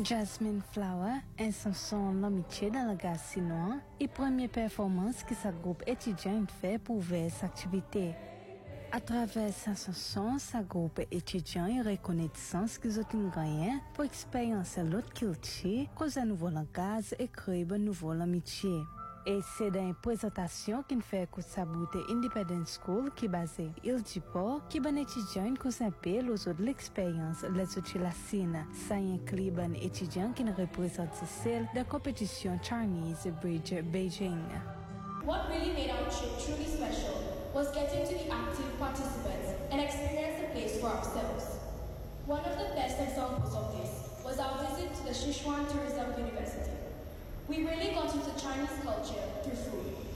Jasmine Flower, un chanson l'amitié dans la gare sinois et première performance que sa groupe étudiant fait pour ouvrir cette activité. À travers sa chanson, sa groupe étudiant et reconnaissance qu'ils ont gagné pour expériencer l'autre culture, cause un nouveau langage et créer un nouveau amitié. Et c'est dans une présentation qu'il fait que sa boutique Independent School qui est basée à Île-du-Port, qui est un étudiant qui s'appelle aux autres l'expérience les outils la Chine. Ça inclut un étudiant qui représente celle de la compétition Chinese Bridge Beijing. What really made our trip truly special was getting to the active participants and experience the place for ourselves. One of the best examples of this was our visit to the Sichuan Tourism University. We really got into Chinese culture through food.